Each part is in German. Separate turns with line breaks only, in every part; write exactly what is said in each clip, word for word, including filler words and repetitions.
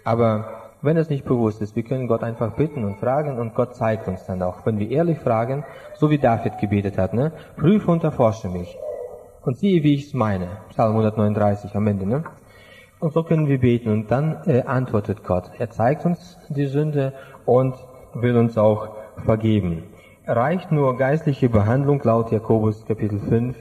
Aber wenn es nicht bewusst ist, wir können Gott einfach bitten und fragen und Gott zeigt uns dann auch. Wenn wir ehrlich fragen, so wie David gebetet hat, ne? Prüfe und erforsche mich und siehe, wie ich es meine. Psalm hundertneununddreißig am Ende, ne? Und so können wir beten und dann äh, antwortet Gott. Er zeigt uns die Sünde und will uns auch vergeben. Reicht nur geistliche Behandlung laut Jakobus Kapitel fünf?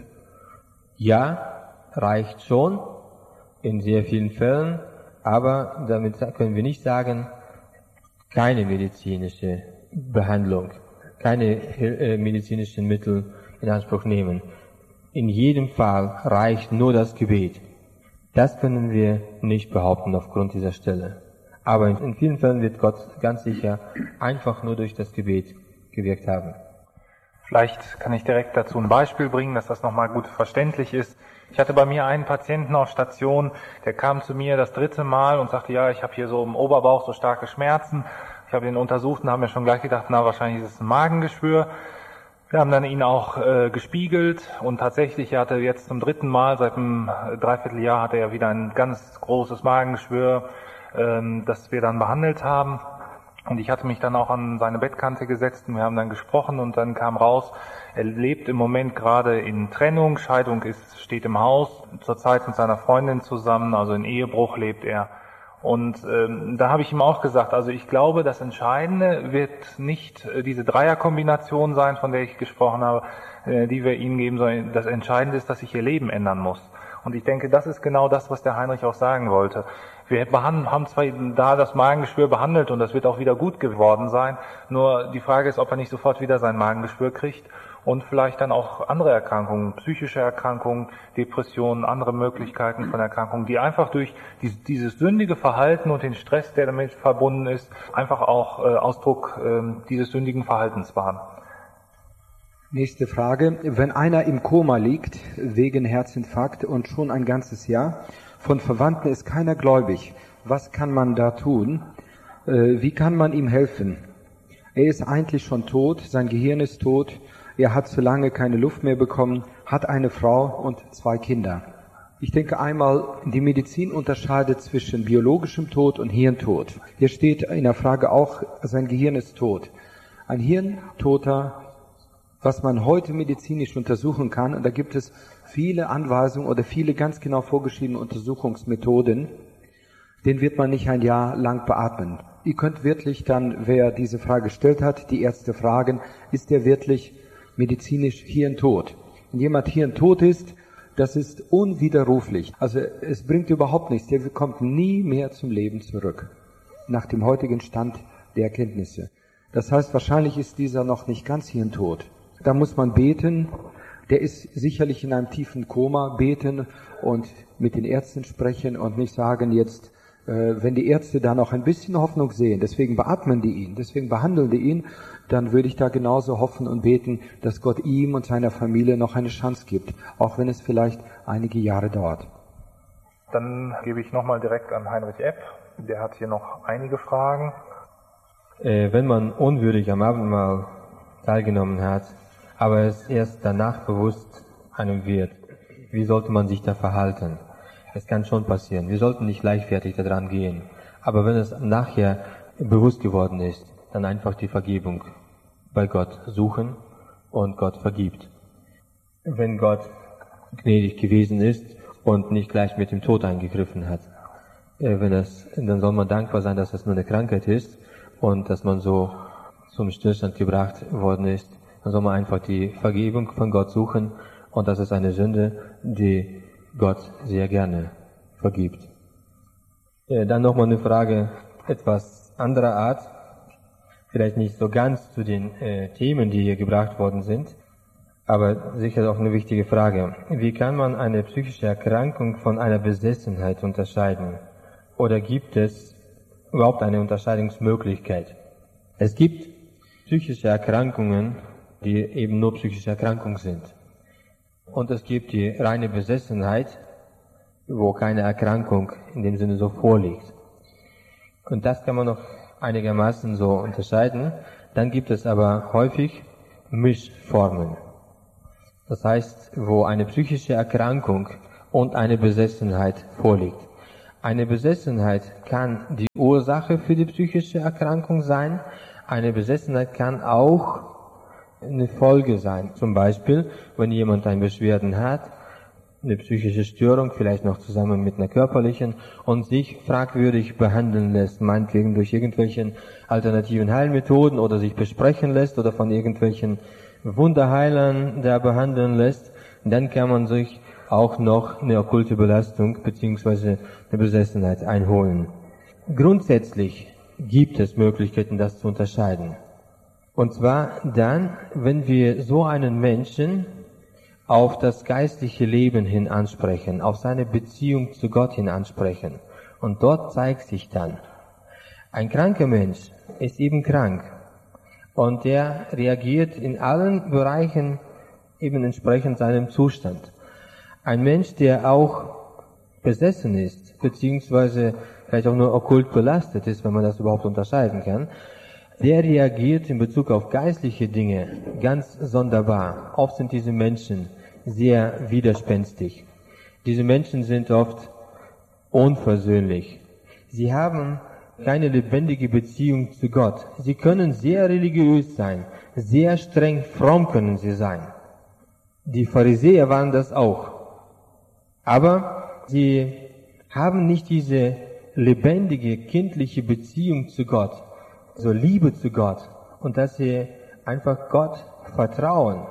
Ja, reicht schon in sehr vielen Fällen, aber damit können wir nicht sagen, keine medizinische Behandlung, keine äh, medizinischen Mittel in Anspruch nehmen. In jedem Fall reicht nur das Gebet. Das können wir nicht behaupten aufgrund dieser Stelle. Aber in vielen Fällen wird Gott ganz sicher einfach nur durch das Gebet gewirkt haben.
Vielleicht kann ich direkt dazu ein Beispiel bringen, dass das nochmal gut verständlich ist. Ich hatte bei mir einen Patienten auf Station, der kam zu mir das dritte Mal und sagte, ja, ich habe hier so im Oberbauch so starke Schmerzen. Ich habe ihn untersucht und habe mir schon gleich gedacht, na, wahrscheinlich ist es ein Magengeschwür. Wir haben dann ihn auch äh, gespiegelt und tatsächlich, er hatte jetzt zum dritten Mal, seit einem Dreivierteljahr, hatte er wieder ein ganz großes Magengeschwür, ähm, das wir dann behandelt haben. Und ich hatte mich dann auch an seine Bettkante gesetzt und wir haben dann gesprochen und dann kam raus, er lebt im Moment gerade in Trennung, Scheidung ist, steht im Haus, zurzeit mit seiner Freundin zusammen, also in Ehebruch lebt er. Und ähm, da habe ich ihm auch gesagt, also ich glaube, das Entscheidende wird nicht äh, diese Dreierkombination sein, von der ich gesprochen habe, äh, die wir ihnen geben sollen. Das Entscheidende ist, dass sich ihr Leben ändern muss. Und ich denke, das ist genau das, was der Heinrich auch sagen wollte. Wir haben zwar da das Magengeschwür behandelt und das wird auch wieder gut geworden sein, nur die Frage ist, ob er nicht sofort wieder sein Magengeschwür kriegt und vielleicht dann auch andere Erkrankungen, psychische Erkrankungen, Depressionen, andere Möglichkeiten von Erkrankungen, die einfach durch dieses sündige Verhalten und den Stress, der damit verbunden ist, einfach auch Ausdruck dieses sündigen Verhaltens waren.
Nächste Frage. Wenn einer im Koma liegt, wegen Herzinfarkt und schon ein ganzes Jahr, von Verwandten ist keiner gläubig, was kann man da tun? Wie kann man ihm helfen? Er ist eigentlich schon tot, sein Gehirn ist tot, er hat zu lange keine Luft mehr bekommen, hat eine Frau und zwei Kinder. Ich denke einmal, die Medizin unterscheidet zwischen biologischem Tod und Hirntod. Hier steht in der Frage auch, sein Gehirn ist tot. Ein Hirntoter, was man heute medizinisch untersuchen kann, und da gibt es viele Anweisungen oder viele ganz genau vorgeschriebene Untersuchungsmethoden, den wird man nicht ein Jahr lang beatmen. Ihr könnt wirklich dann, wer diese Frage gestellt hat, die Ärzte fragen, ist der wirklich medizinisch hirntot? Wenn jemand hirntot ist, das ist unwiderruflich. Also es bringt überhaupt nichts, der kommt nie mehr zum Leben zurück, nach dem heutigen Stand der Erkenntnisse. Das heißt, wahrscheinlich ist dieser noch nicht ganz hirntot. Da muss man beten, der ist sicherlich in einem tiefen Koma, beten und mit den Ärzten sprechen und nicht sagen jetzt, äh, wenn die Ärzte da noch ein bisschen Hoffnung sehen, deswegen beatmen die ihn, deswegen behandeln die ihn, dann würde ich da genauso hoffen und beten, dass Gott ihm und seiner Familie noch eine Chance gibt, auch wenn es vielleicht einige Jahre dauert.
Dann gebe ich nochmal direkt an Heinrich Epp, der hat hier noch einige Fragen.
Äh, wenn man unwürdig am Abendmahl teilgenommen hat, aber es erst danach bewusst einem wird, wie sollte man sich da verhalten? Es kann schon passieren. Wir sollten nicht leichtfertig daran gehen. Aber wenn es nachher bewusst geworden ist, dann einfach die Vergebung bei Gott suchen und Gott vergibt. Wenn Gott gnädig gewesen ist und nicht gleich mit dem Tod eingegriffen hat, wenn es, dann soll man dankbar sein, dass es nur eine Krankheit ist und dass man so zum Stillstand gebracht worden ist. Dann soll man einfach die Vergebung von Gott suchen und das ist eine Sünde, die Gott sehr gerne vergibt. Dann nochmal eine Frage etwas anderer Art, vielleicht nicht so ganz zu den äh, Themen, die hier gebracht worden sind, aber sicher auch eine wichtige Frage. Wie kann man eine psychische Erkrankung von einer Besessenheit unterscheiden? Oder gibt es überhaupt eine Unterscheidungsmöglichkeit? Es gibt psychische Erkrankungen, die eben nur psychische Erkrankungen sind. Und es gibt die reine Besessenheit, wo keine Erkrankung in dem Sinne so vorliegt. Und das kann man noch einigermaßen so unterscheiden. Dann gibt es aber häufig Mischformen. Das heißt, wo eine psychische Erkrankung und eine Besessenheit vorliegt. Eine Besessenheit kann die Ursache für die psychische Erkrankung sein. Eine Besessenheit kann auch eine Folge sein. Zum Beispiel, wenn jemand eine Beschwerden hat, eine psychische Störung, vielleicht noch zusammen mit einer körperlichen, und sich fragwürdig behandeln lässt, meinetwegen durch irgendwelche alternativen Heilmethoden oder sich besprechen lässt oder von irgendwelchen Wunderheilern da behandeln lässt, dann kann man sich auch noch eine okkulte Belastung bzw. eine Besessenheit einholen. Grundsätzlich gibt es Möglichkeiten, das zu unterscheiden. Und zwar dann, wenn wir so einen Menschen auf das geistliche Leben hin ansprechen, auf seine Beziehung zu Gott hin ansprechen. Und dort zeigt sich dann, ein kranker Mensch ist eben krank. Und der reagiert in allen Bereichen eben entsprechend seinem Zustand. Ein Mensch, der auch besessen ist, beziehungsweise vielleicht auch nur okkult belastet ist, wenn man das überhaupt unterscheiden kann, der reagiert in Bezug auf geistliche Dinge ganz sonderbar. Oft sind diese Menschen sehr widerspenstig. Diese Menschen sind oft unversöhnlich. Sie haben keine lebendige Beziehung zu Gott. Sie können sehr religiös sein, sehr streng fromm können sie sein. Die Pharisäer waren das auch. Aber sie haben nicht diese lebendige, kindliche Beziehung zu Gott, so Liebe zu Gott, und dass sie einfach Gott vertrauen.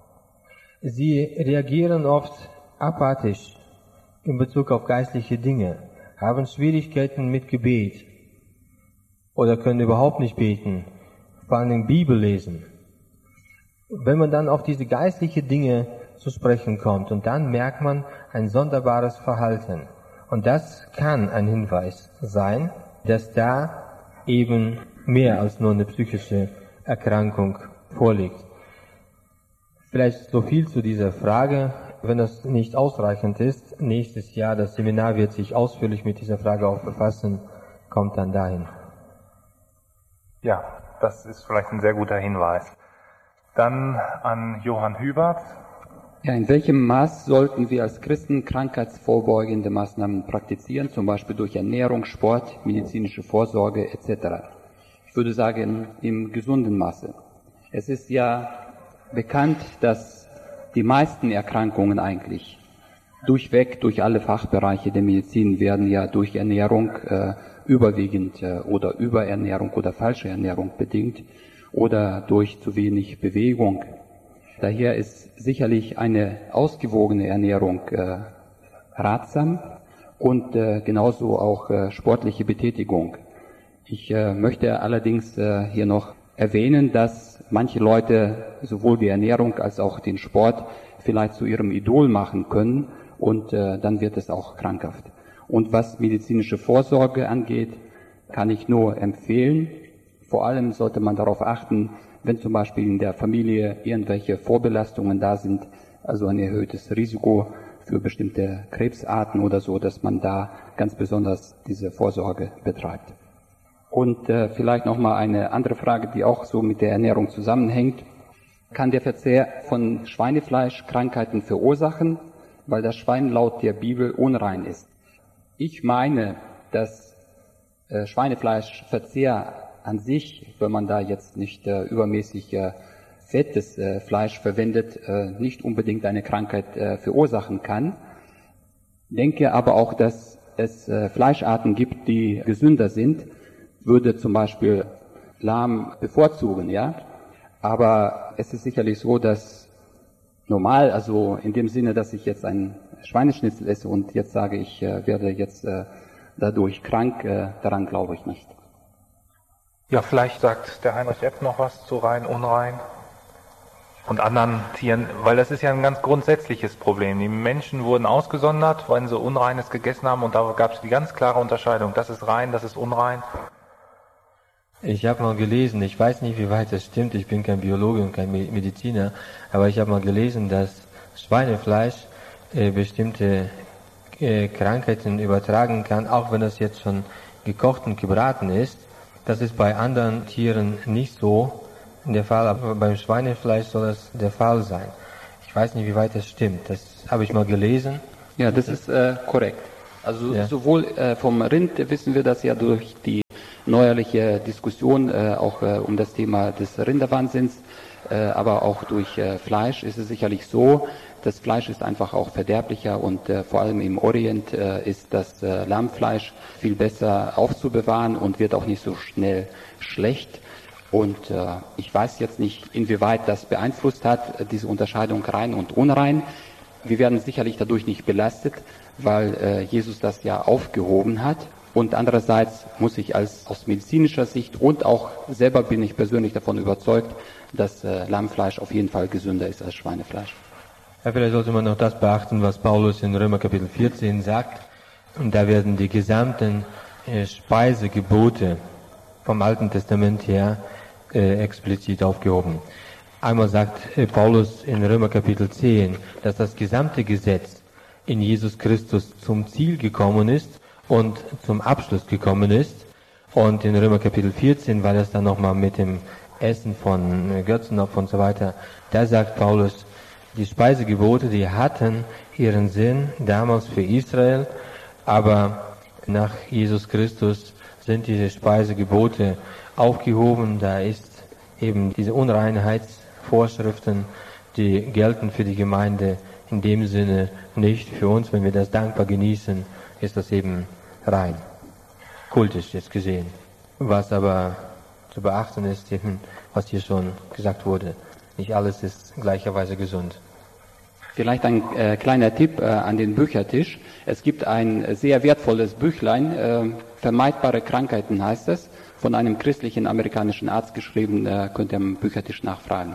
Sie reagieren oft apathisch in Bezug auf geistliche Dinge, haben Schwierigkeiten mit Gebet oder können überhaupt nicht beten, vor allem Bibel lesen. Wenn man dann auf diese geistlichen Dinge zu sprechen kommt, und dann merkt man ein sonderbares Verhalten. Und das kann ein Hinweis sein, dass da eben mehr als nur eine psychische Erkrankung vorliegt. Vielleicht so viel zu dieser Frage. Wenn das nicht ausreichend ist, nächstes Jahr, das Seminar wird sich ausführlich mit dieser Frage auch befassen, kommt dann dahin.
Ja, das ist vielleicht ein sehr guter Hinweis. Dann an Johann Hubert.
Ja, in welchem Maß sollten wir als Christen krankheitsvorbeugende Maßnahmen praktizieren, zum Beispiel durch Ernährung, Sport, medizinische Vorsorge et cetera? Ich würde sagen, im gesunden Maße. Es ist ja bekannt, dass die meisten Erkrankungen eigentlich durchweg, durch alle Fachbereiche der Medizin werden ja durch Ernährung äh, überwiegend äh, oder Überernährung oder falsche Ernährung bedingt oder durch zu wenig Bewegung. Daher ist sicherlich eine ausgewogene Ernährung äh, ratsam und äh, genauso auch äh, sportliche Betätigung. Ich äh, möchte allerdings äh, hier noch erwähnen, dass manche Leute sowohl die Ernährung als auch den Sport vielleicht zu ihrem Idol machen können und äh, dann wird es auch krankhaft. Und was medizinische Vorsorge angeht, kann ich nur empfehlen, vor allem sollte man darauf achten, wenn zum Beispiel in der Familie irgendwelche Vorbelastungen da sind, also ein erhöhtes Risiko für bestimmte Krebsarten oder so, dass man da ganz besonders diese Vorsorge betreibt. Und äh, vielleicht nochmal eine andere Frage, die auch so mit der Ernährung zusammenhängt. Kann der Verzehr von Schweinefleisch Krankheiten verursachen, weil das Schwein laut der Bibel unrein ist? Ich meine, dass äh, Schweinefleischverzehr an sich, wenn man da jetzt nicht äh, übermäßig äh, fettes äh, Fleisch verwendet, äh, nicht unbedingt eine Krankheit äh, verursachen kann. Denke aber auch, dass es äh, Fleischarten gibt, die gesünder sind, würde zum Beispiel Lamm bevorzugen, ja. Aber es ist sicherlich so, dass normal, also in dem Sinne, dass ich jetzt einen Schweineschnitzel esse und jetzt sage, ich äh, werde jetzt äh, dadurch krank, äh, daran glaube ich nicht.
Ja, vielleicht sagt der Heinrich Epp noch was zu rein, unrein und anderen Tieren, weil das ist ja ein ganz grundsätzliches Problem. Die Menschen wurden ausgesondert, weil sie Unreines gegessen haben und da gab es die ganz klare Unterscheidung, das ist rein, das ist unrein.
Ich habe mal gelesen, ich weiß nicht, wie weit das stimmt, ich bin kein Biologe und kein Mediziner, aber ich habe mal gelesen, dass Schweinefleisch äh, bestimmte äh, Krankheiten übertragen kann, auch wenn das jetzt schon gekocht und gebraten ist. Das ist bei anderen Tieren nicht so der Fall, aber beim Schweinefleisch soll das der Fall sein. Ich weiß nicht, wie weit das stimmt. Das habe ich mal gelesen.
Ja, das ist äh, korrekt. Also
Ja.
sowohl äh, vom Rind wissen wir das ja durch die neuerliche Diskussion äh, auch äh, um das Thema des Rinderwahnsinns, äh, aber auch durch äh, Fleisch ist es sicherlich so, das Fleisch ist einfach auch verderblicher und äh, vor allem im Orient äh, ist das äh, Lammfleisch viel besser aufzubewahren und wird auch nicht so schnell schlecht. Und äh, ich weiß jetzt nicht, inwieweit das beeinflusst hat, äh, diese Unterscheidung rein und unrein. Wir werden sicherlich dadurch nicht belastet, weil äh, Jesus das ja aufgehoben hat. Und andererseits muss ich als aus medizinischer Sicht und auch selber bin ich persönlich davon überzeugt, dass äh, Lammfleisch auf jeden Fall gesünder ist als Schweinefleisch.
Ja, vielleicht sollte man noch das beachten, was Paulus in Römer Kapitel vierzehn sagt. Und da werden die gesamten äh, Speisegebote vom Alten Testament her äh, explizit aufgehoben. Einmal sagt äh, Paulus in Römer Kapitel zehn, dass das gesamte Gesetz in Jesus Christus zum Ziel gekommen ist und zum Abschluss gekommen ist. Und in Römer Kapitel vierzehn war das dann nochmal mit dem Essen von Götzenopfern und so weiter. Da sagt Paulus, die Speisegebote, die hatten ihren Sinn damals für Israel, aber nach Jesus Christus sind diese Speisegebote aufgehoben. Da ist eben diese Unreinheitsvorschriften, die gelten für die Gemeinde in dem Sinne nicht. Für uns, wenn wir das dankbar genießen, ist das eben rein. Kultisch jetzt gesehen. Was aber zu beachten ist, eben, was hier schon gesagt wurde. Nicht alles ist gleicherweise gesund.
Vielleicht ein äh, kleiner Tipp äh, an den Büchertisch. Es gibt ein sehr wertvolles Büchlein, äh, Vermeidbare Krankheiten heißt es, von einem christlichen amerikanischen Arzt geschrieben, äh, könnt ihr am Büchertisch nachfragen.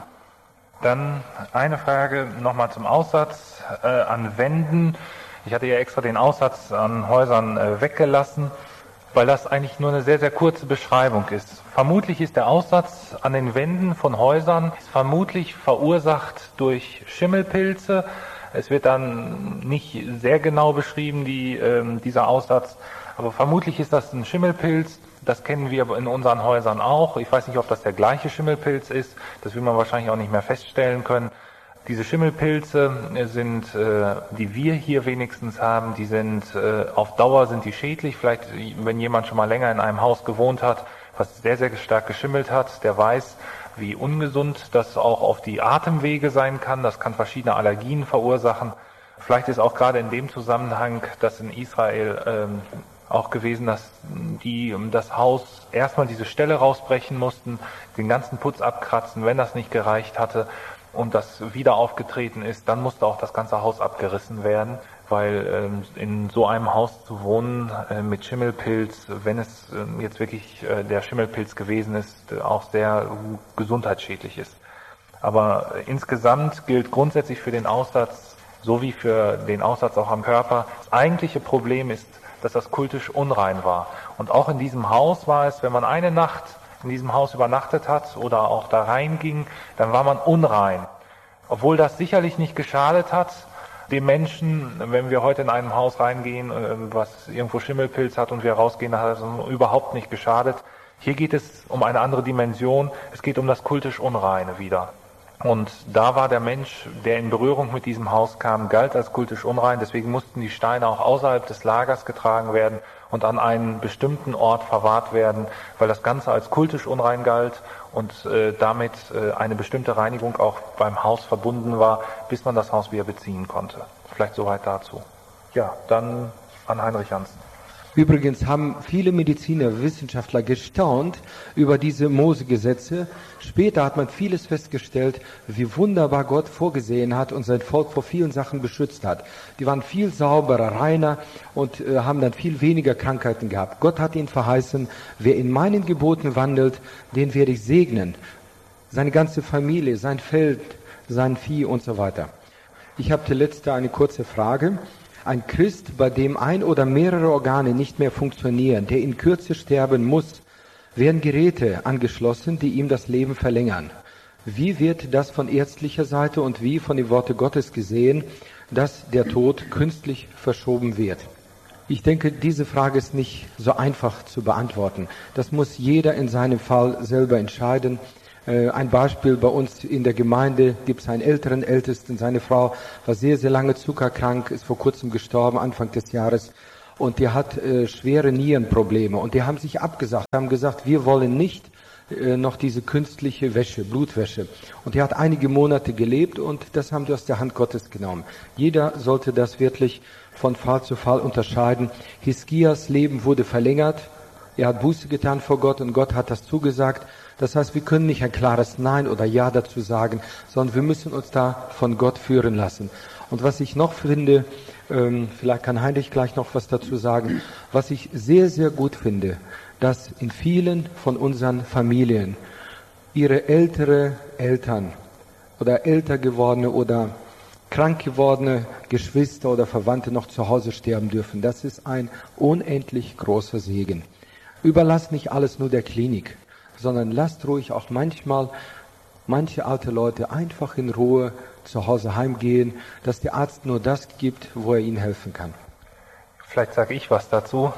Dann eine Frage nochmal zum Aussatz äh, an Wänden. Ich hatte ja extra den Aussatz an Häusern äh, weggelassen, weil das eigentlich nur eine sehr, sehr kurze Beschreibung ist. Vermutlich ist der Aussatz an den Wänden von Häusern vermutlich verursacht durch Schimmelpilze. Es wird dann nicht sehr genau beschrieben, die, ähm, dieser Aussatz, aber vermutlich ist das ein Schimmelpilz. Das kennen wir in unseren Häusern auch. Ich weiß nicht, ob das der gleiche Schimmelpilz ist. Das will man wahrscheinlich auch nicht mehr feststellen können. Diese Schimmelpilze sind, äh, die wir hier wenigstens haben, die sind äh, auf Dauer sind die schädlich. Vielleicht, wenn jemand schon mal länger in einem Haus gewohnt hat, was sehr, sehr stark geschimmelt hat, der weiß, wie ungesund das auch auf die Atemwege sein kann. Das kann verschiedene Allergien verursachen. Vielleicht ist auch gerade in dem Zusammenhang, dass in Israel ähm, auch gewesen, dass die das Haus erstmal diese Stelle rausbrechen mussten, den ganzen Putz abkratzen, wenn das nicht gereicht hatte und das wieder aufgetreten ist, dann musste auch das ganze Haus abgerissen werden, weil ähm, in so einem Haus zu wohnen äh, mit Schimmelpilz, wenn es äh, jetzt wirklich äh, der Schimmelpilz gewesen ist, äh, auch sehr äh, gesundheitsschädlich ist. Aber äh, insgesamt gilt grundsätzlich für den Aussatz, so wie für den Aussatz auch am Körper, das eigentliche Problem ist, dass das kultisch unrein war. Und auch in diesem Haus war es, wenn man eine Nacht in diesem Haus übernachtet hat oder auch da reinging, dann war man unrein. Obwohl das sicherlich nicht geschadet hat, dem Menschen, wenn wir heute in einem Haus reingehen, was irgendwo Schimmelpilz hat und wir rausgehen, dann hat es überhaupt nicht geschadet. Hier geht es um eine andere Dimension. Es geht um das kultisch Unreine wieder. Und da war der Mensch, der in Berührung mit diesem Haus kam, galt als kultisch unrein. Deswegen mussten die Steine auch außerhalb des Lagers getragen werden und an einen bestimmten Ort verwahrt werden, weil das Ganze als kultisch unrein galt und äh, damit äh, eine bestimmte Reinigung auch beim Haus verbunden war, bis man das Haus wieder beziehen konnte. Vielleicht soweit dazu. Ja, dann an Heinrich Janssen.
Übrigens haben viele Mediziner, Wissenschaftler gestaunt über diese Mose-Gesetze. Später hat man vieles festgestellt, wie wunderbar Gott vorgesehen hat und sein Volk vor vielen Sachen beschützt hat. Die waren viel sauberer, reiner und äh, haben dann viel weniger Krankheiten gehabt. Gott hat ihnen verheißen, wer in meinen Geboten wandelt, den werde ich segnen. Seine ganze Familie, sein Feld, sein Vieh und so weiter. Ich habe zuletzt da eine kurze Frage. Ein Christ, bei dem ein oder mehrere Organe nicht mehr funktionieren, der in Kürze sterben muss, werden Geräte angeschlossen, die ihm das Leben verlängern. Wie wird das von ärztlicher Seite und wie von den Worten Gottes gesehen, dass der Tod künstlich verschoben wird? Ich denke, diese Frage ist nicht so einfach zu beantworten. Das muss jeder in seinem Fall selber entscheiden. Ein Beispiel, bei uns in der Gemeinde gibt es einen älteren Ältesten, seine Frau war sehr, sehr lange zuckerkrank, ist vor kurzem gestorben, Anfang des Jahres. und die hat äh, schwere Nierenprobleme und die haben sich abgesagt, haben gesagt, wir wollen nicht äh, noch diese künstliche Wäsche, Blutwäsche. Und die hat einige Monate gelebt und das haben die aus der Hand Gottes genommen. Jeder sollte das wirklich von Fall zu Fall unterscheiden. Hiskias Leben wurde verlängert, er hat Buße getan vor Gott und Gott hat das zugesagt. Das heißt, wir können nicht ein klares Nein oder Ja dazu sagen, sondern wir müssen uns da von Gott führen lassen. Und was ich noch finde, ähm, vielleicht kann Heinrich gleich noch was dazu sagen, was ich sehr, sehr gut finde, dass in vielen von unseren Familien ihre ältere Eltern oder älter gewordene oder krank gewordene Geschwister oder Verwandte noch zu Hause sterben dürfen. Das ist ein unendlich großer Segen. Überlasst nicht alles nur der Klinik, sondern lasst ruhig auch manchmal manche alte Leute einfach in Ruhe zu Hause heimgehen, dass der Arzt nur das gibt, wo er ihnen helfen kann.
Vielleicht sage ich was dazu.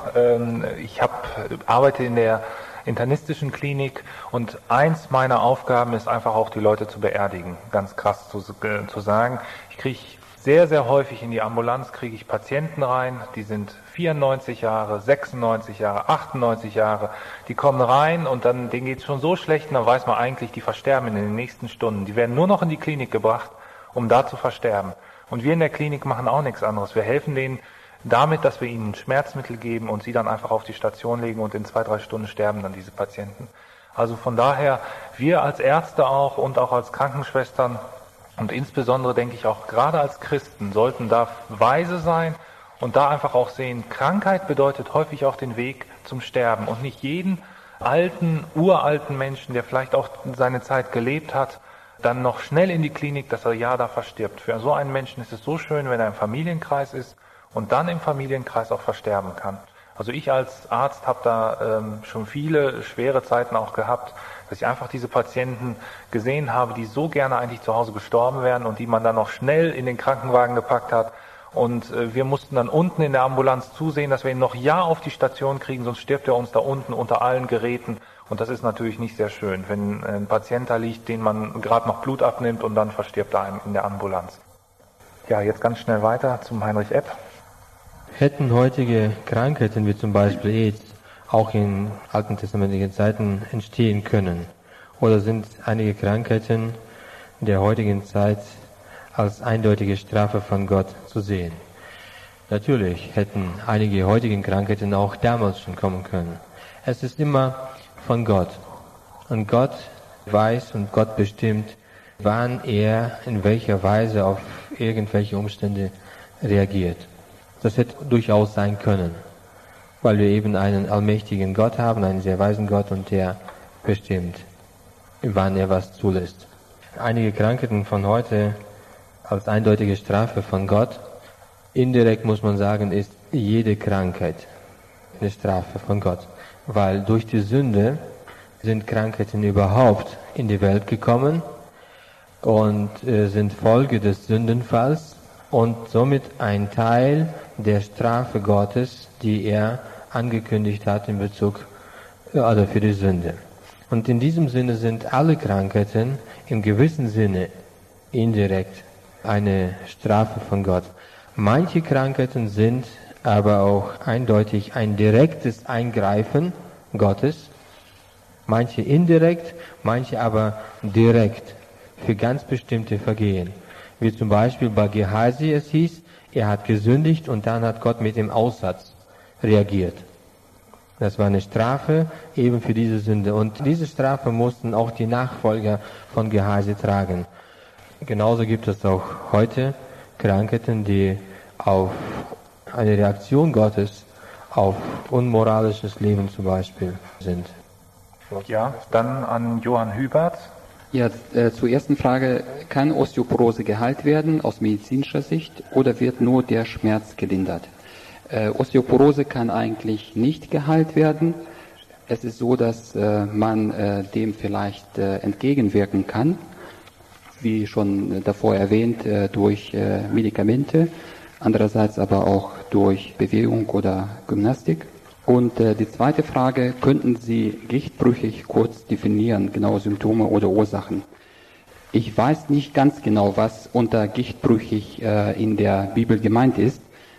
Ich hab, arbeite in der internistischen Klinik und eins meiner Aufgaben ist einfach auch die Leute zu beerdigen, ganz krass zu, zu sagen. Ich kriege sehr, sehr häufig in die Ambulanz kriege ich Patienten rein, die sind vierundneunzig Jahre, sechsundneunzig Jahre, achtundneunzig Jahre, die kommen rein und dann denen geht es schon so schlecht und dann weiß man eigentlich, die versterben in den nächsten Stunden. Die werden nur noch in die Klinik gebracht, um da zu versterben. Und wir in der Klinik machen auch nichts anderes. Wir helfen denen damit, dass wir ihnen Schmerzmittel geben und sie dann einfach auf die Station legen und in zwei, drei Stunden sterben dann diese Patienten. Also von daher, wir als Ärzte auch und auch als Krankenschwestern und insbesondere denke ich auch gerade als Christen sollten da weise sein und da einfach auch sehen, Krankheit bedeutet häufig auch den Weg zum Sterben und nicht jeden alten, uralten Menschen, der vielleicht auch seine Zeit gelebt hat, dann noch schnell in die Klinik, dass er ja da verstirbt. Für so einen Menschen ist es so schön, wenn er im Familienkreis ist und dann im Familienkreis auch versterben kann. Also ich als Arzt habe da ähm, schon viele schwere Zeiten auch gehabt, dass ich einfach diese Patienten gesehen habe, die so gerne eigentlich zu Hause gestorben wären und die man dann noch schnell in den Krankenwagen gepackt hat. Und äh, wir mussten dann unten in der Ambulanz zusehen, dass wir ihn noch ja auf die Station kriegen, sonst stirbt er uns da unten unter allen Geräten. Und das ist natürlich nicht sehr schön, wenn ein Patient da liegt, den man gerade noch Blut abnimmt und dann verstirbt er einem in der Ambulanz. Ja, jetzt ganz schnell weiter zum Heinrich Epp.
Hätten heutige Krankheiten wie zum Beispiel AIDS auch in alten testamentlichen Zeiten entstehen können? Oder sind einige Krankheiten der heutigen Zeit als eindeutige Strafe von Gott zu sehen? Natürlich hätten einige heutige Krankheiten auch damals schon kommen können. Es ist immer von Gott. Und Gott weiß und Gott bestimmt, wann er in welcher Weise auf irgendwelche Umstände reagiert. Das hätte durchaus sein können, weil wir eben einen allmächtigen Gott haben, einen sehr weisen Gott, und der bestimmt, wann er was zulässt. Einige Krankheiten von heute als eindeutige Strafe von Gott, indirekt muss man sagen, ist jede Krankheit eine Strafe von Gott, weil durch die Sünde sind Krankheiten überhaupt in die Welt gekommen und äh, sind Folge des Sündenfalls und somit ein Teil der Strafe Gottes, die er angekündigt hat in Bezug also für die Sünde. Und in diesem Sinne sind alle Krankheiten im gewissen Sinne indirekt eine Strafe von Gott. Manche Krankheiten sind aber auch eindeutig ein direktes Eingreifen Gottes, manche indirekt, manche aber direkt für ganz bestimmte Vergehen. Wie zum Beispiel bei Gehazi es hieß, er hat gesündigt und dann hat Gott mit dem Aussatz reagiert. Das war eine Strafe eben für diese Sünde. Und diese Strafe mussten auch die Nachfolger von Gehazi tragen. Genauso gibt es auch heute Krankheiten, die auf eine Reaktion Gottes auf unmoralisches Leben zum Beispiel sind.
Ja, dann an Johann Hubert.
Ja, äh, zur ersten Frage, kann Osteoporose geheilt werden aus medizinischer Sicht oder wird nur der Schmerz gelindert? Äh, Osteoporose kann eigentlich nicht geheilt werden. Es ist so, dass äh, man äh, dem vielleicht äh, entgegenwirken kann, wie schon davor erwähnt, äh, durch äh, Medikamente, andererseits aber auch durch Bewegung oder Gymnastik. Und äh, die zweite Frage, könnten Sie gichtbrüchig kurz definieren, genaue Symptome oder Ursachen? Ich weiß nicht ganz genau, was unter gichtbrüchig äh, in der Bibel gemeint ist,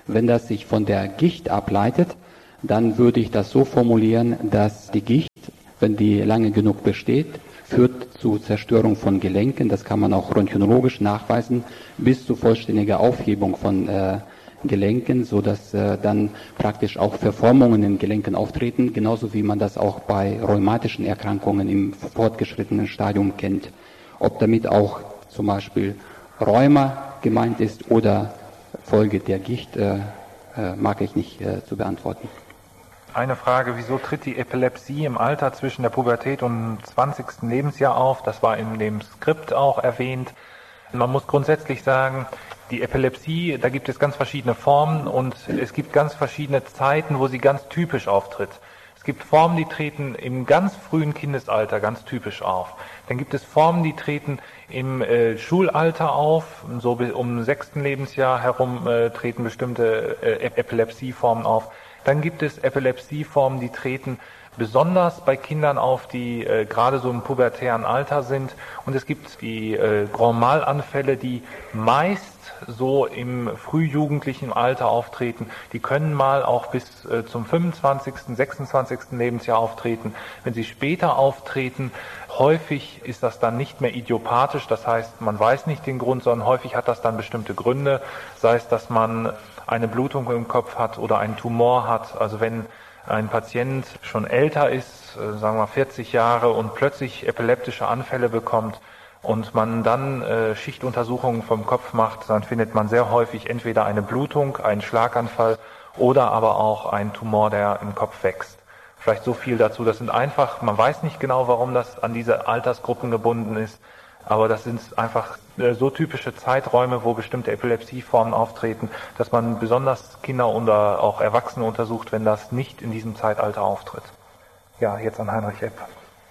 Wenn das sich von der Gicht ableitet, dann würde ich das so formulieren, dass die Gicht, wenn die lange genug besteht, führt zu Zerstörung von Gelenken, das kann man auch röntgenologisch nachweisen, bis zu vollständiger Aufhebung von äh, Gelenken, so dass äh, dann praktisch auch Verformungen in Gelenken auftreten, genauso wie man das auch bei rheumatischen Erkrankungen im fortgeschrittenen Stadium kennt. Ob damit auch zum Beispiel Rheuma gemeint ist oder Folge der Gicht, äh, äh, mag ich nicht äh, zu beantworten.
Eine Frage, wieso tritt die Epilepsie im Alter zwischen der Pubertät und zwanzigsten Lebensjahr auf? Das war in dem Skript auch erwähnt. Man muss grundsätzlich sagen, die Epilepsie, da gibt es ganz verschiedene Formen und es gibt ganz verschiedene Zeiten, wo sie ganz typisch auftritt. Es gibt Formen, die treten im ganz frühen Kindesalter ganz typisch auf. Dann gibt es Formen, die treten im äh, Schulalter auf, so um sechsten Lebensjahr herum äh, treten bestimmte äh, Epilepsieformen auf. Dann gibt es Epilepsieformen, die treten besonders bei Kindern auf, die äh, gerade so im pubertären Alter sind. Und es gibt die äh, Grand Mal-Anfälle, die meist so im frühjugendlichen Alter auftreten. Die können mal auch bis äh, zum fünfundzwanzigsten, sechsundzwanzigsten Lebensjahr auftreten. Wenn sie später auftreten, häufig ist das dann nicht mehr idiopathisch, das heißt, man weiß nicht den Grund, sondern häufig hat das dann bestimmte Gründe, sei es, dass man eine Blutung im Kopf hat oder einen Tumor hat. Also wenn ein Patient schon älter ist, sagen wir vierzig Jahre und plötzlich epileptische Anfälle bekommt und man dann äh, Schichtuntersuchungen vom Kopf macht, dann findet man sehr häufig entweder eine Blutung, einen Schlaganfall oder aber auch einen Tumor, der im Kopf wächst. Vielleicht so viel dazu. Das sind einfach, man weiß nicht genau, warum das an diese Altersgruppen gebunden ist, aber das sind einfach äh, so typische Zeiträume, wo bestimmte Epilepsieformen auftreten, dass man besonders Kinder oder auch Erwachsene untersucht, wenn das nicht in diesem Zeitalter auftritt. Ja, jetzt an Heinrich Epp.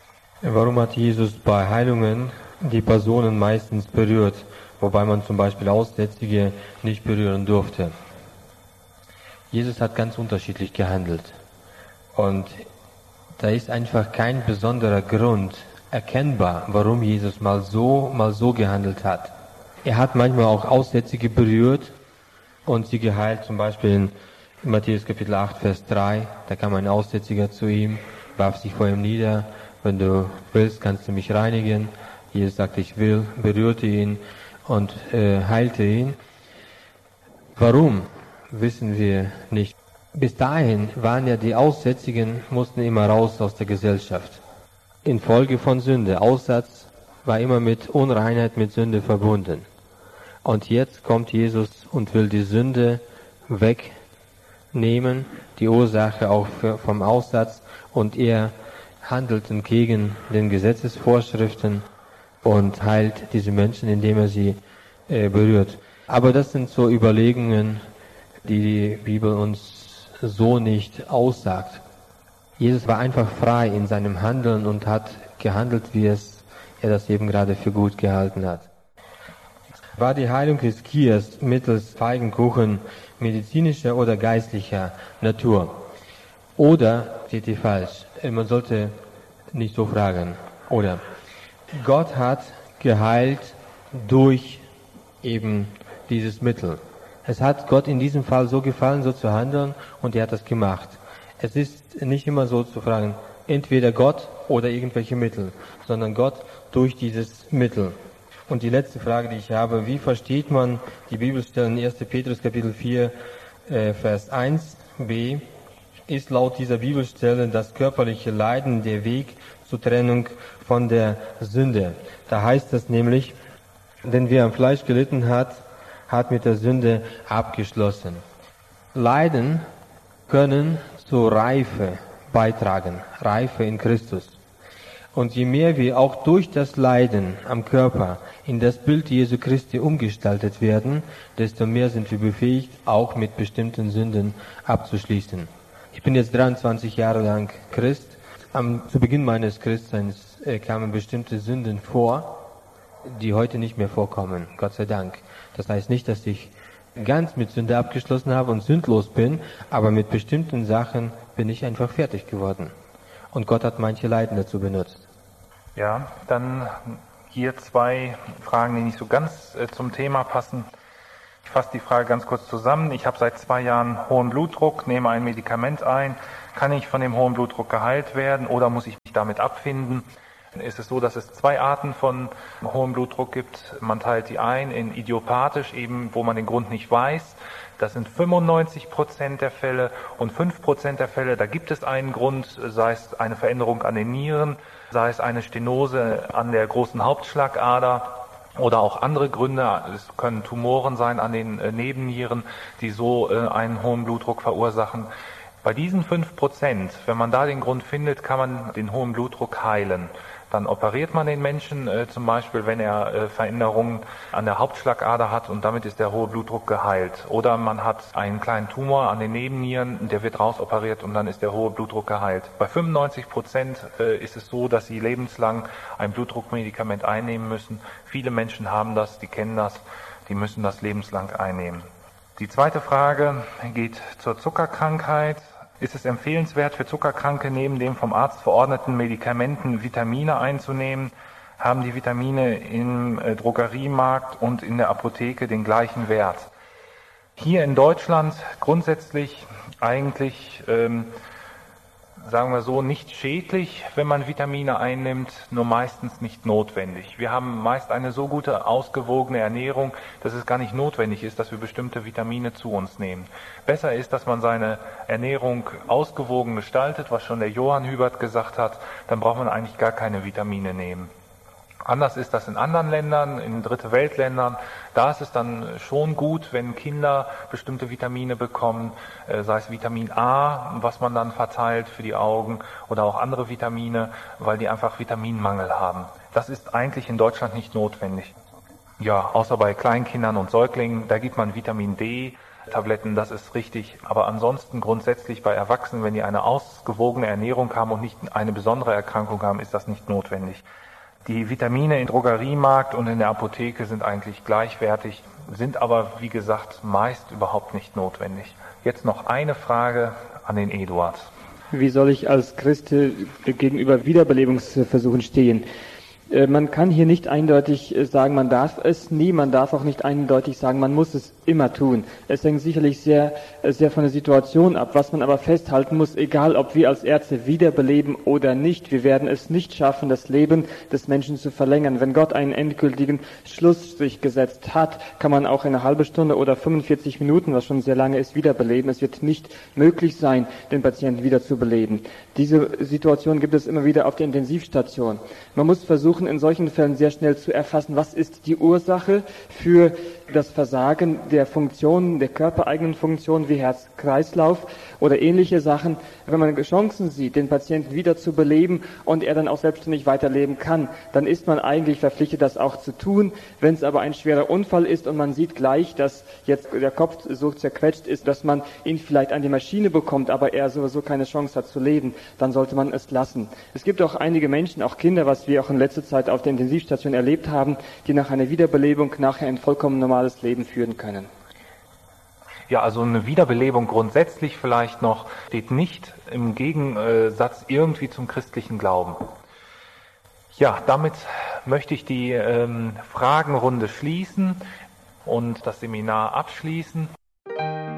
Warum hat Jesus bei Heilungen die Personen meistens berührt, wobei man zum Beispiel Aussätzige nicht berühren durfte? Jesus hat ganz unterschiedlich gehandelt. Und da ist einfach kein besonderer Grund erkennbar, warum Jesus mal so, mal so gehandelt hat. Er hat manchmal auch Aussätzige berührt und sie geheilt, zum Beispiel in Matthäus Kapitel acht, Vers drei, da kam ein Aussätziger zu ihm, warf sich vor ihm nieder, wenn du willst, kannst du mich reinigen. Jesus sagte, ich will, berührte ihn und äh, heilte ihn. Warum, wissen wir nicht. Bis dahin waren ja die Aussätzigen, mussten immer raus aus der Gesellschaft. Infolge von Sünde. Aussatz war immer mit Unreinheit, mit Sünde verbunden. Und jetzt kommt Jesus und will die Sünde wegnehmen, die Ursache auch für, vom Aussatz, und er handelt entgegen den Gesetzesvorschriften und heilt diese Menschen, indem er sie äh, berührt. Aber das sind so Überlegungen, die die Bibel uns so nicht aussagt. Jesus war einfach frei in seinem Handeln und hat gehandelt, wie es er das eben gerade für gut gehalten hat. War die Heilung des Kiers mittels Feigenkuchen medizinischer oder geistlicher Natur? Oder, steht die falsch, man sollte nicht so fragen. Oder, Gott hat geheilt durch eben dieses Mittel. Es hat Gott in diesem Fall so gefallen, so zu handeln, und er hat das gemacht. Es ist nicht immer so zu fragen, entweder Gott oder irgendwelche Mittel, sondern Gott durch dieses Mittel. Und die letzte Frage, die ich habe, wie versteht man die Bibelstellen erster Petrus Kapitel vier, äh, Vers eins b? Ist laut dieser Bibelstelle das körperliche Leiden der Weg zur Trennung von der Sünde. Da heißt es nämlich, denn wer am Fleisch gelitten hat, hat mit der Sünde abgeschlossen. Leiden können zur Reife beitragen, Reife in Christus. Und je mehr wir auch durch das Leiden am Körper in das Bild Jesu Christi umgestaltet werden, desto mehr sind wir befähigt, auch mit bestimmten Sünden abzuschließen. Ich bin jetzt dreiundzwanzig Jahre lang Christ. Am, zu Beginn meines Christseins äh, kamen bestimmte Sünden vor, die heute nicht mehr vorkommen, Gott sei Dank. Das heißt nicht, dass ich ganz mit Sünde abgeschlossen habe und sündlos bin, aber mit bestimmten Sachen bin ich einfach fertig geworden. Und Gott hat manche Leiden dazu benutzt.
Ja, dann hier zwei Fragen, die nicht so ganz äh, zum Thema passen. Ich fasse die Frage ganz kurz zusammen. Ich habe seit zwei Jahren hohen Blutdruck, nehme ein Medikament ein. Kann ich von dem hohen Blutdruck geheilt werden oder muss ich mich damit abfinden? Ist es so, dass es zwei Arten von hohem Blutdruck gibt. Man teilt die ein in idiopathisch, eben wo man den Grund nicht weiß. Das sind fünfundneunzig Prozent der Fälle und fünf Prozent der Fälle, da gibt es einen Grund, sei es eine Veränderung an den Nieren, sei es eine Stenose an der großen Hauptschlagader oder auch andere Gründe. Es können Tumoren sein an den Nebennieren, die so einen hohen Blutdruck verursachen. Bei diesen fünf Prozent, wenn man da den Grund findet, kann man den hohen Blutdruck heilen. Dann operiert man den Menschen äh, zum Beispiel, wenn er äh, Veränderungen an der Hauptschlagader hat und damit ist der hohe Blutdruck geheilt. Oder man hat einen kleinen Tumor an den Nebennieren, der wird rausoperiert und dann ist der hohe Blutdruck geheilt. Bei fünfundneunzig Prozent äh, ist es so, dass sie lebenslang ein Blutdruckmedikament einnehmen müssen. Viele Menschen haben das, die kennen das, die müssen das lebenslang einnehmen. Die zweite Frage geht zur Zuckerkrankheit. Ist es empfehlenswert für Zuckerkranke, neben den vom Arzt verordneten Medikamenten Vitamine einzunehmen? Haben die Vitamine im Drogeriemarkt und in der Apotheke den gleichen Wert? Hier in Deutschland grundsätzlich eigentlich, ähm, sagen wir so, nicht schädlich, wenn man Vitamine einnimmt, nur meistens nicht notwendig. Wir haben meist eine so gute, ausgewogene Ernährung, dass es gar nicht notwendig ist, dass wir bestimmte Vitamine zu uns nehmen. Besser ist, dass man seine Ernährung ausgewogen gestaltet, was schon der Johann Hubert gesagt hat, dann braucht man eigentlich gar keine Vitamine nehmen. Anders ist das in anderen Ländern, in Dritte Weltländern. Da ist es dann schon gut, wenn Kinder bestimmte Vitamine bekommen, sei es Vitamin A, was man dann verteilt für die Augen, oder auch andere Vitamine, weil die einfach Vitaminmangel haben. Das ist eigentlich in Deutschland nicht notwendig. Ja, außer bei Kleinkindern und Säuglingen, da gibt man Vitamin D Tabletten, das ist richtig. Aber ansonsten grundsätzlich bei Erwachsenen, wenn die eine ausgewogene Ernährung haben und nicht eine besondere Erkrankung haben, ist das nicht notwendig. Die Vitamine im Drogeriemarkt und in der Apotheke sind eigentlich gleichwertig, sind aber, wie gesagt, meist überhaupt nicht notwendig. Jetzt noch eine Frage an den Eduard.
Wie soll ich als Christ gegenüber Wiederbelebungsversuchen stehen? Man kann hier nicht eindeutig sagen, man darf es nie, man darf auch nicht eindeutig sagen, man muss es immer tun. Es hängt sicherlich sehr, sehr von der Situation ab. Was man aber festhalten muss, egal ob wir als Ärzte wiederbeleben oder nicht, wir werden es nicht schaffen, das Leben des Menschen zu verlängern. Wenn Gott einen endgültigen Schlussstrich gesetzt hat, kann man auch eine halbe Stunde oder fünfundvierzig Minuten, was schon sehr lange ist, wiederbeleben. Es wird nicht möglich sein, den Patienten wieder zu beleben. Diese Situation gibt es immer wieder auf der Intensivstation. Man muss versuchen, in solchen Fällen sehr schnell zu erfassen, was ist die Ursache für das Versagen der Funktionen, der körpereigenen Funktionen wie Herz-Kreislauf oder ähnliche Sachen. Wenn man Chancen sieht, den Patienten wieder zu beleben und er dann auch selbstständig weiterleben kann, dann ist man eigentlich verpflichtet, das auch zu tun. Wenn es aber ein schwerer Unfall ist und man sieht gleich, dass jetzt der Kopf so zerquetscht ist, dass man ihn vielleicht an die Maschine bekommt, aber er sowieso keine Chance hat zu leben, dann sollte man es lassen. Es gibt auch einige Menschen, auch Kinder, was wir auch in letzter Zeit auf der Intensivstation erlebt haben, die nach einer Wiederbelebung nachher ein vollkommen normales Leben führen können.
Ja, also eine Wiederbelebung grundsätzlich vielleicht noch steht nicht im Gegensatz irgendwie zum christlichen Glauben. Ja, damit möchte ich die ähm, Fragenrunde schließen und das Seminar abschließen.